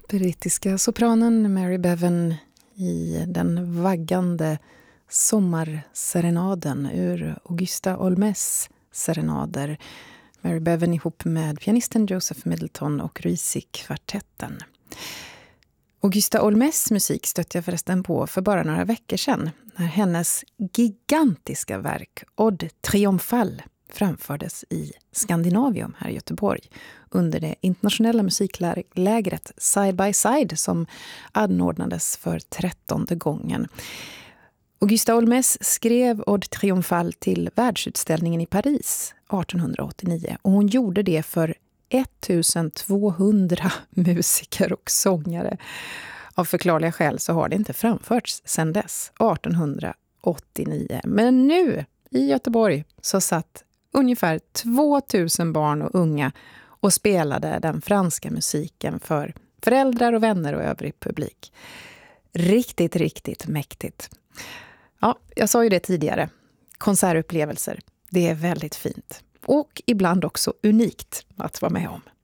Brittiska sopranen Mary Bevan i den vaggande sommarserenaden ur Augusta Olmés serenader. Mary Bevan ihop med pianisten Joseph Middleton och Risi-kvartetten. Augusta Olmés musik stötte jag förresten på för bara några veckor sedan när hennes gigantiska verk Ode Triomphale framfördes i Skandinavium här i Göteborg under det internationella musiklägret Side by Side som anordnades för 13:e gången. Augusta Olmés skrev Ode Triomphale till världsutställningen i Paris 1889 och hon gjorde det för 1200 musiker och sångare. Av förklarliga skäl så har det inte framförts sedan dess, 1889. Men nu i Göteborg så satt ungefär 2000 barn och unga och spelade den franska musiken för föräldrar och vänner och övrig publik. Riktigt, riktigt mäktigt. Ja, jag sa ju det tidigare. Konsertupplevelser, det är väldigt fint. Och ibland också unikt att vara med om.